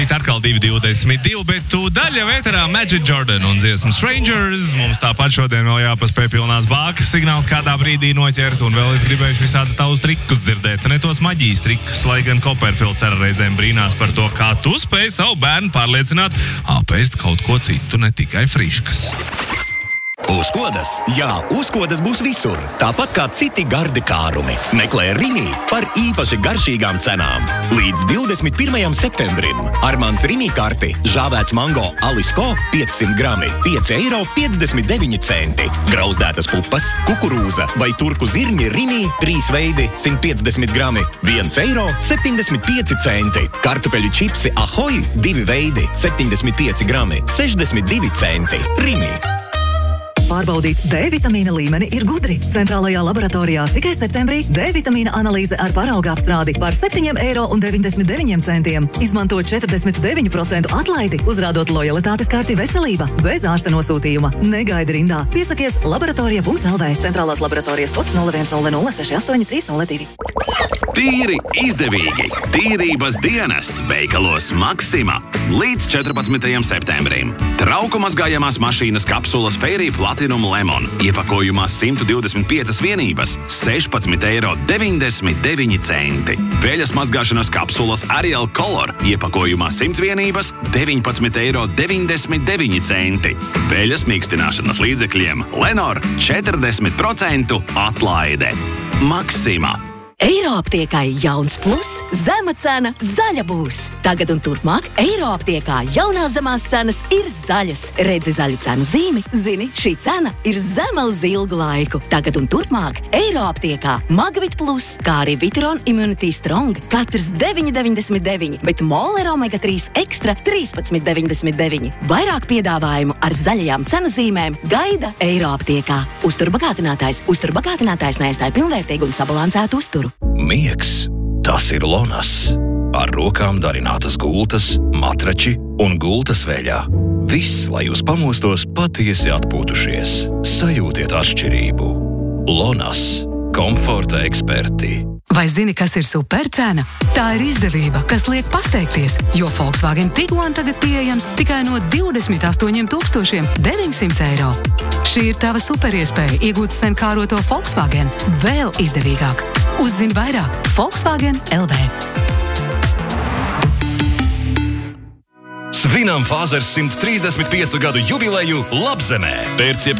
Atkal 2.22, bet tu daļa vēterā Magic Jordan un dziesmu Strangers. Mums tāpat šodien vēl jāpaspēj pilnās bākas signāls kādā brīdī noķert, un vēl es gribējuši visādus tavus trikus dzirdēt, ne tos maģijas trikus, lai gan Copperfields ar reizēm brīnās par to, kā tu spēj savu bērnu pārliecināt apēst kaut ko citu, ne tikai friškas. Uzkodas? Jā, uzkodas būs visur. Tāpat kā citi gardi kārumi. Meklē Rimi par īpaši garšīgām cenām. Līdz 21. septembrim. Armands Rimi karti. Žāvēts mango Alisko 500 grami. 5,59 €. Grauzdētas pupas, kukurūza vai turku zirņi Rimi 3 veidi 150 grami. 1,75 €. Kartupeļu čipsi Ahoj 2 veidi 75 grami. 62 centi. Rimi. Pārbaudīt D-vitamīna līmeni ir gudri. Centrālajā laboratorijā tikai septembrī D-vitamīna analīze ar parauga apstrādi par 7,99 €. Izmanto 49% atlaidi, uzrādot lojalitātes karti veselība, bez ārsta nosūtījuma. Negaidi rindā. Piesakies laboratorija.lv. Centrālās laboratorijas kods 010068 302. Tīri izdevīgi! Tīrības dienas veikalos Maxima līdz 14. septembrim. Trauku mazgājamās mašīnas kapsulas Fairy Platinum Lemon iepakojumā 125 vienības 16,99 €. Veļas mazgāšanas kapsulas Ariel Color iepakojumā 100 vienības 19,99 €. Veļas mīkstināšanas līdzekļiem Lenor 40% atlaide. Maxima. Eiroaptiekā jauns plus, zema cena, zaļa būs. Tagad un turpmāk Eiroaptiekā jaunās zemās cenas ir zaļas. Redzi zaļu cenu zīmi, zini, šī cena ir zema uz ilgu laiku. Tagad un turpmāk Eiroaptiekā Magvit plus, kā arī Viteron Immunity Strong, katrs 9,99 €, bet Moler Omega 3 Extra 13,99 €. Vairāk piedāvājumu ar zaļajām cenu zīmēm gaida Eiroaptiekā. Uzturbagātinātājs neaizstāja pilnvērtīgu un sabalansētu uzturu. Miegs, tas ir Lonas. Ar rokām darinātas gultas, matrači un gultas veļā. Viss, lai jūs pamostos patiesi atpūtušies. Sajūtiet atšķirību. Lonas. Komforta eksperti. Vai zini, kas ir supercena? Tā ir izdevība, kas liek pasteikties, jo Volkswagen Tiguan tagad pieejams tikai no 28,900 €. Šī ir tava superiespēja iegūt sen kāroto Volkswagen vēl izdevīgāk. Uzzini vairāk Volkswagen LV. Svinam Fāzers 135 gadu jubileju Labzemē. Pērc